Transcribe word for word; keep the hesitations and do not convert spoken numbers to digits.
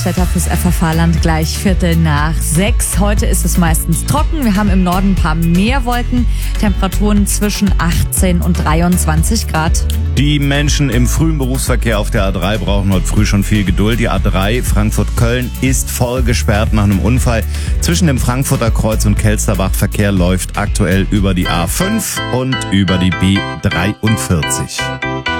Wetter fürs F F H-Land gleich Viertel nach sechs. Heute ist es meistens trocken. Wir haben im Norden ein paar mehr Wolken. Temperaturen zwischen achtzehn und dreiundzwanzig Grad. Die Menschen im frühen Berufsverkehr auf der A drei brauchen heute früh schon viel Geduld. Die A drei Frankfurt-Köln ist voll gesperrt nach einem Unfall. Zwischen dem Frankfurter Kreuz und Kelsterbach Verkehr läuft aktuell über die A fünf und über die B dreiundvierzig.